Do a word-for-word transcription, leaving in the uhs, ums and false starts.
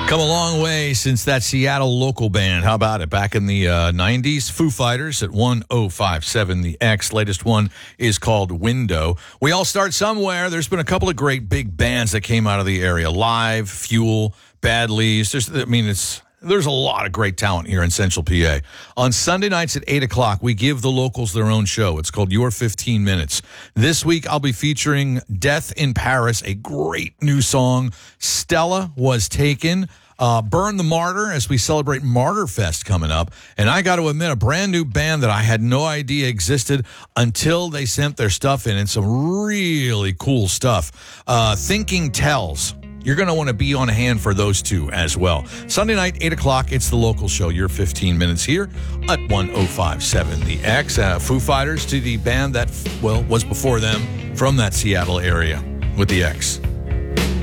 Come a long way since that Seattle local band. How about it? Back in the uh, nineties, Foo Fighters at one oh five seven The X. Latest one is called Window. We all start somewhere. There's been a couple of great big bands that came out of the area. Live, Fuel, Badleys. There's, I mean, it's... There's a lot of great talent here in Central P A. On Sunday nights at eight o'clock, we give the locals their own show. It's called Your fifteen minutes. This week, I'll be featuring Death in Paris, a great new song. Stella Was Taken. Uh, Burn the Martyr as we celebrate Martyr Fest coming up. And I got to admit, a brand new band that I had no idea existed until they sent their stuff in, and some really cool stuff. Uh, Thinking Tells. You're going to want to be on hand for those two as well. Sunday night, eight o'clock, it's the local show. Your fifteen minutes here at one oh five seven The X. Uh, Foo Fighters to the band that, well, was before them from that Seattle area with The X.